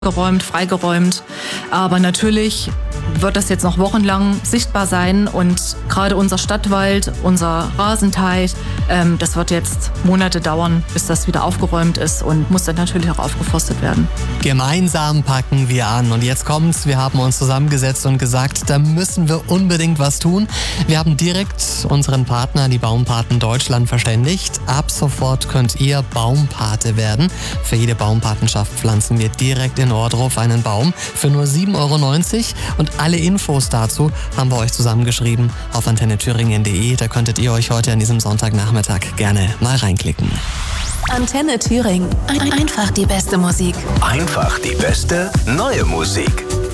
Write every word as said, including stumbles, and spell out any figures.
geräumt, freigeräumt. Aber natürlich wird das jetzt noch wochenlang sichtbar sein und gerade unser Stadtwald, unser Rasenteich, ähm, das wird jetzt Monate dauern, bis das wieder aufgeräumt ist und muss dann natürlich auch aufgeforstet werden. Gemeinsam packen wir an und jetzt kommt's, wir haben uns zusammengesetzt und gesagt, da müssen wir unbedingt was tun. Wir haben direkt unseren Partner, die Baumpaten Deutschland, verständigt. Ab sofort könnt ihr Baumpate werden. Für jede Baumpatenschaft pflanzen wir direkt in Ohrdruf einen Baum für nur sieben Euro neunzig und alle Infos dazu haben wir euch zusammengeschrieben auf antenne thüringen punkt de. Da könntet ihr euch heute an diesem Sonntagnachmittag gerne mal reinklicken. Antenne Thüringen. Einfach die beste Musik. Einfach die beste neue Musik.